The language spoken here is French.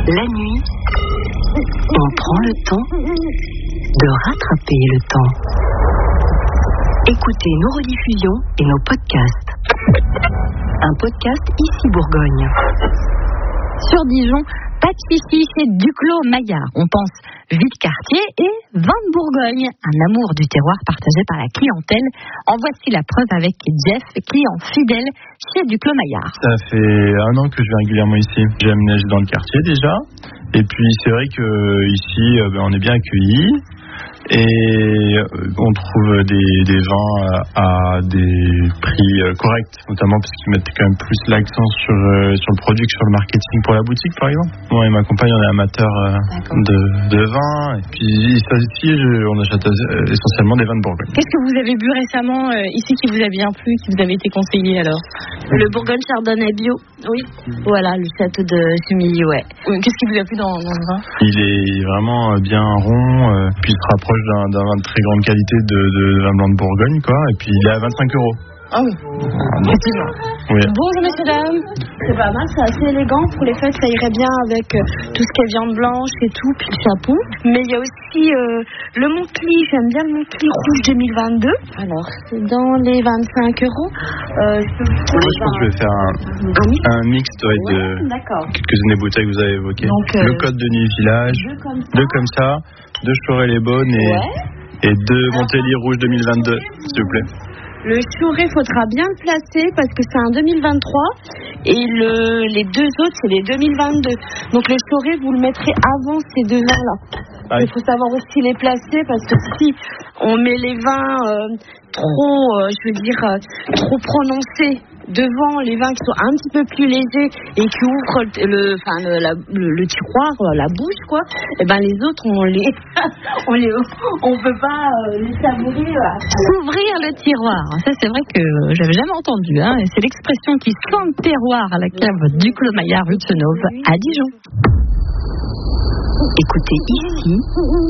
La nuit, on prend le temps de rattraper le temps. Écoutez nos rediffusions et nos podcasts. Un podcast Ici Bourgogne. Sur Dijon, pas de chichi chez Duclos Maillard. On pense vide quartier et vin de Bourgogne. Un amour du terroir partagé par la clientèle. En voici la preuve avec Jeff, client fidèle chez Duclos Maillard. Ça fait 1 an que je vais régulièrement ici. J'ai aménagé dans le quartier déjà. Et puis c'est vrai qu'ici, on est bien accueillis. Et on trouve des vins à des prix corrects, notamment parce qu'ils mettent quand même plus l'accent sur le produit que sur le marketing pour la boutique, par exemple. Moi et ma compagne, on est amateurs de vin. Et puis ici, on achète essentiellement des vins de Bourgogne. Qu'est-ce que vous avez bu récemment ici qui vous a bien plu, qui vous avait été conseillé alors? Le Bourgogne Chardonnay bio. Oui. Voilà, le château de Chumilly, ouais. Qu'est-ce qui vous a plu dans le vin? Il est vraiment bien rond, puis il se rapproche d'un vin de très grande qualité de vin blanc de Bourgogne, quoi. Et puis il est à 25 €. Ah oui, effectivement. Oui. Bonjour messieurs, dames. C'est pas mal, c'est assez élégant. Pour les fêtes, ça irait bien avec tout ce qui est viande blanche et tout, puis le chapeau. Mais il y a aussi le Montcli, j'aime bien le Montcli rouge 2022. Alors, c'est dans les 25 €. Moi, je pense que je vais faire un mix de quelques-unes des bouteilles que vous avez évoquées. Donc, le Côte de Nuit Village, 2 comme ça, 2 Choré-les-Beaunes et 2 Montély rouge 2022, s'il vous plaît. Le Choré, faudra bien le placer parce que c'est un 2023 et les 2 autres, c'est les 2022. Donc le Choré, vous le mettrez avant ces 2 vins-là. Il faut savoir aussi les placer parce que si on met les vins trop prononcés devant les vins qui sont un petit peu plus légers et qui ouvrent le tiroir, la bouche, quoi, et ben les autres on peut pas les savourer. Ouvrir le tiroir, ça c'est vrai que j'avais jamais entendu, hein, et c'est l'expression qui sent le terroir à la cave Duclos Maillard rue de Senauve à Dijon. Écoutez ici